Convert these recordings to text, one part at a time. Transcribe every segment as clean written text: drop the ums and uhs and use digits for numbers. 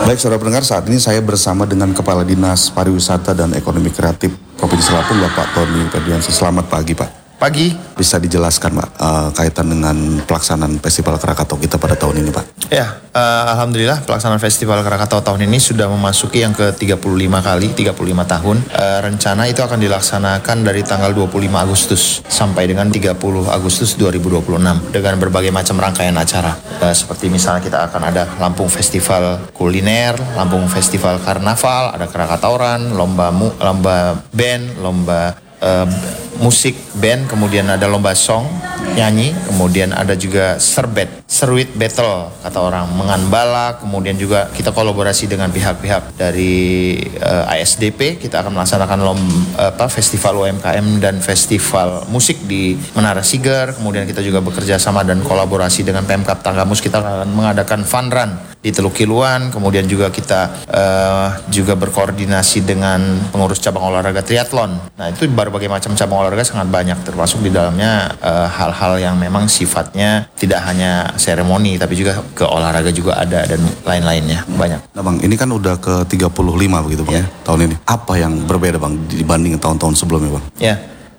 Baik saudara pendengar, saat ini saya bersama dengan Kepala Dinas Pariwisata dan Ekonomi Kreatif Provinsi Lampung, Bapak Tony Ferdiansyah. Selamat pagi Pak. Pagi. Bisa dijelaskan Pak kaitan dengan pelaksanaan Festival Krakatau kita pada tahun ini Pak? Ya, Alhamdulillah pelaksanaan Festival Krakatau tahun ini sudah memasuki yang ke-35 kali, 35 tahun. Rencana itu akan dilaksanakan dari tanggal 25 Agustus sampai dengan 30 Agustus 2026 dengan berbagai macam rangkaian acara. Seperti misalnya kita akan ada Lampung Festival Kuliner, Lampung Festival Karnaval, ada Krakatauran, lomba band, lomba musik band, kemudian ada lomba song nyanyi, kemudian ada juga seruit battle kata orang, menganbala, kemudian juga kita kolaborasi dengan pihak-pihak dari ASDP. Kita akan melaksanakan festival UMKM dan festival musik di Menara Siger. Kemudian kita juga bekerja sama dan kolaborasi dengan Pemkab Tanggamus. Kita akan mengadakan fun run di Teluk Kiluan. Kemudian juga kita juga berkoordinasi dengan pengurus cabang olahraga triathlon. Nah, itu berbagai macam cabang olahraga sangat banyak, termasuk di dalamnya hal-hal yang memang sifatnya tidak hanya seremoni tapi juga ke olahraga juga ada dan lain-lainnya banyak. Nah Bang, ini kan udah ke 35 begitu Bang ya, tahun ini. Apa yang berbeda Bang dibanding tahun-tahun sebelumnya Bang? Ya,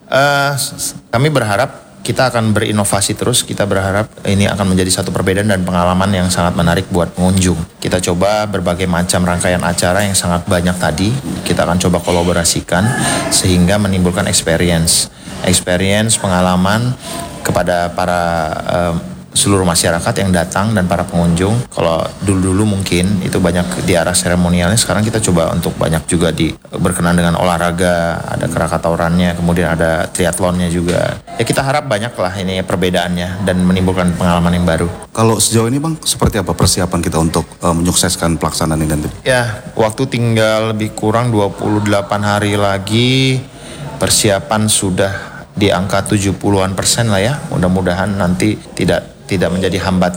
kami berharap kita akan berinovasi terus. Kita berharap ini akan menjadi satu perbedaan dan pengalaman yang sangat menarik buat pengunjung. Kita coba berbagai macam rangkaian acara yang sangat banyak tadi. Kita akan coba kolaborasikan sehingga menimbulkan experience pengalaman kepada para seluruh masyarakat yang datang dan para pengunjung. Kalau dulu-dulu mungkin itu banyak di arah seremonialnya, sekarang kita coba untuk banyak juga berkenan dengan olahraga, ada Krakataurannya, kemudian ada triathlonnya juga. Ya kita harap banyak lah ini perbedaannya dan menimbulkan pengalaman yang baru. Kalau sejauh ini Bang, seperti apa persiapan kita untuk menyukseskan pelaksanaan ini nanti? Ya, waktu tinggal lebih kurang 28 hari lagi, persiapan sudah di angka 70-an% lah ya. Mudah-mudahan nanti tidak menjadi hambatan